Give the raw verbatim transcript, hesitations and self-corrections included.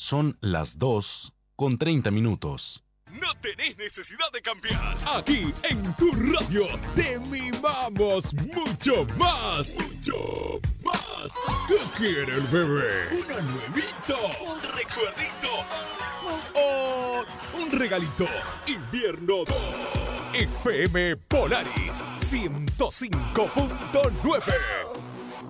Son las dos con treinta minutos. No tenés necesidad de cambiar. Aquí en tu radio te mimamos mucho más. Mucho más. ¿Qué quiere el bebé? ¿Una nuevita? ¿Un recuerdito? ¿O un regalito? Invierno dos. F M Polaris ciento cinco punto nueve.